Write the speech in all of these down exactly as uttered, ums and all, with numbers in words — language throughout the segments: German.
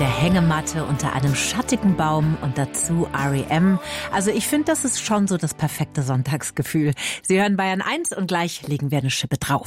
der Hängematte unter einem schattigen Baum und dazu R E M. Also ich finde, das ist schon so das perfekte Sonntagsgefühl. Sie hören Bayern eins und gleich legen wir eine Schippe drauf.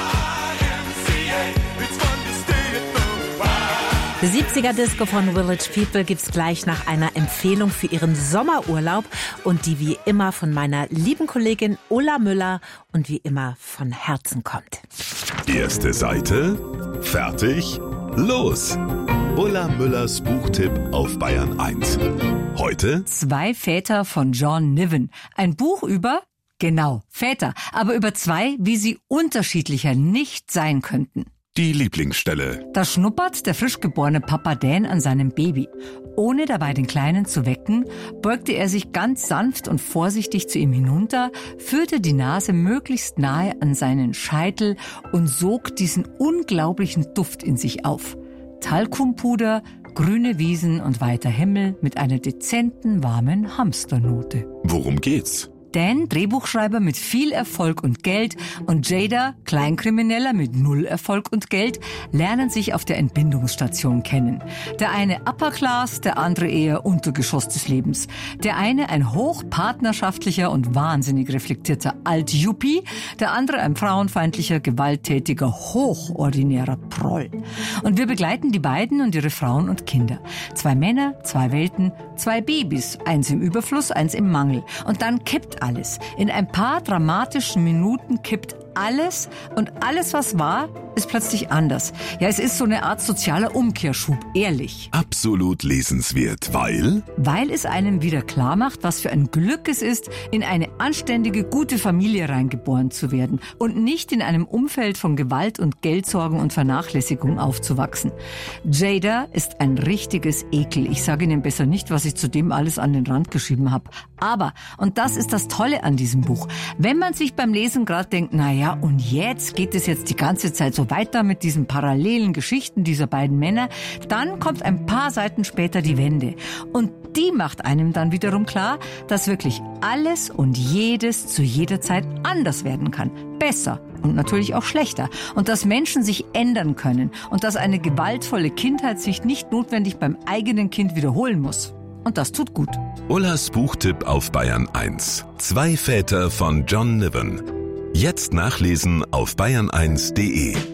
Die siebziger-Disco von Village People gibt's gleich nach einer Empfehlung für Ihren Sommerurlaub und die wie immer von meiner lieben Kollegin Ulla Müller und wie immer von Herzen kommt. Erste Seite, fertig, los! Ulla Müllers Buchtipp auf Bayern eins. Heute Zwei Väter von John Niven. Ein Buch über, genau, Väter, aber über zwei, wie sie unterschiedlicher nicht sein könnten. die Lieblingsstelle. Da schnuppert der frisch geborene Papa Dan an seinem Baby. Ohne dabei den Kleinen zu wecken, beugte er sich ganz sanft und vorsichtig zu ihm hinunter, führte die Nase möglichst nahe an seinen Scheitel und sog diesen unglaublichen Duft in sich auf. Talkumpuder, grüne Wiesen und weiter Himmel mit einer dezenten, warmen Hamsternote. Worum geht's? Dan, Drehbuchschreiber mit viel Erfolg und Geld, und Jada, Kleinkrimineller mit null Erfolg und Geld, lernen sich auf der Entbindungsstation kennen. Der eine Upper Class, der andere eher Untergeschoss des Lebens. Der eine ein hochpartnerschaftlicher und wahnsinnig reflektierter Alt-Yuppie, der andere ein frauenfeindlicher, gewalttätiger, hochordinärer Proll. Und wir begleiten die beiden und ihre Frauen und Kinder. Zwei Männer, zwei Welten, zwei Babys, eins im Überfluss, eins im Mangel. Und dann kippt alles. In ein paar dramatischen Minuten kippt alles, und alles, was war, ist plötzlich anders. Ja, es ist so eine Art sozialer Umkehrschub, ehrlich. Absolut lesenswert, weil? Weil es einem wieder klar macht, was für ein Glück es ist, in eine anständige, gute Familie reingeboren zu werden und nicht in einem Umfeld von Gewalt und Geldsorgen und Vernachlässigung aufzuwachsen. Jada ist ein richtiges Ekel. Ich sage Ihnen besser nicht, was ich zu dem alles an den Rand geschrieben habe. Aber, und das ist das Tolle an diesem Buch, wenn man sich beim Lesen gerade denkt, naja, und jetzt geht es jetzt die ganze Zeit so weiter mit diesen parallelen Geschichten dieser beiden Männer, dann kommt ein paar Seiten später die Wende. Und die macht einem dann wiederum klar, dass wirklich alles und jedes zu jeder Zeit anders werden kann. Besser und natürlich auch schlechter. Und dass Menschen sich ändern können und dass eine gewaltvolle Kindheit sich nicht notwendig beim eigenen Kind wiederholen muss. Und das tut gut. Ullas Buchtipp auf Bayern eins. Zwei Väter von John Niven. Jetzt nachlesen auf bayern eins punkt de.